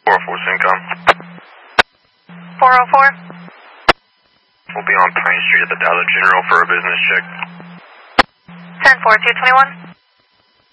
404 Syncom. 404? We'll be on Pine Street at the Dollar General for a business check. 10-4, 221?